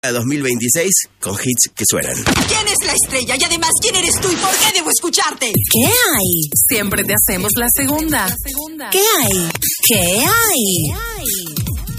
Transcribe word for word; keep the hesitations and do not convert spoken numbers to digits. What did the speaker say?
dos mil veintiséis con hits que suenan. ¿Quién es la estrella? Y además, ¿quién eres tú y por qué debo escucharte? ¿Qué hay? Siempre te hacemos la segunda. ¿Qué hay? ¿Qué hay?